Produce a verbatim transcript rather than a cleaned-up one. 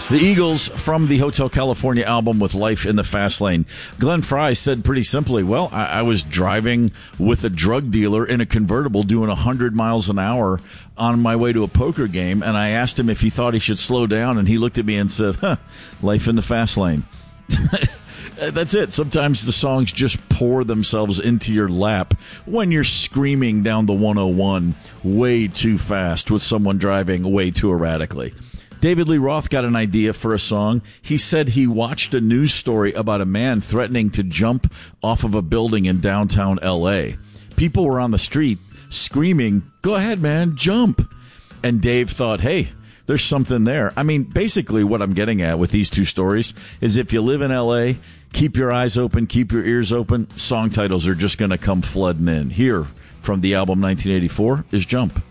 The Eagles from the Hotel California album with Life in the Fast Lane. Glenn Frey said pretty simply, well, I, I was driving with a drug dealer in a convertible doing one hundred miles an hour on my way to a poker game, and I asked him if he thought he should slow down, and he looked at me and said, huh, life in the fast lane. That's it. Sometimes the songs just pour themselves into your lap when you're screaming down the one oh one way too fast with someone driving way too erratically. David Lee Roth got an idea for a song. He said he watched a news story about a man threatening to jump off of a building in downtown L A. People were on the street screaming, "Go ahead, man, jump." And Dave thought, hey, there's something there. I mean, basically what I'm getting at with these two stories is if you live in L A, keep your eyes open, keep your ears open. Song titles are just going to come flooding in. Here from the album nineteen eighty-four is Jump.